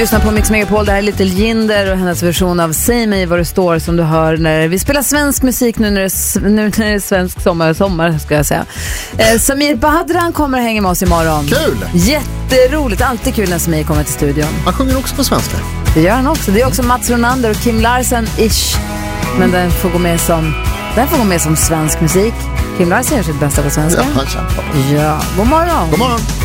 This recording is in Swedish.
lyssnar på Mix Megapol. Det här är Little Jinder och hennes version av Säg mig vad det står, som du hör när vi spelar svensk musik nu när det är svensk sommar ska jag säga. Samir Badran kommer att hänga med oss imorgon. Kul! Jätteroligt, alltid kul när Samir kommer till studion. Han sjunger också på svenska. Det gör han också. Det är också Mats Ronander och Kim Larsen-ish. Men den får gå med som svensk musik. Kim Larsen gör sitt bästa på svenska. Ja, han kämpar. Ja, god morgon. God morgon.